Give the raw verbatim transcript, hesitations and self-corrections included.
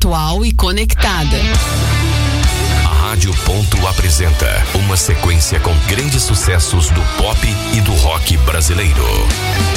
atual e conectada. A Rádio Ponto apresenta uma sequência com grandes sucessos do pop e do rock brasileiro.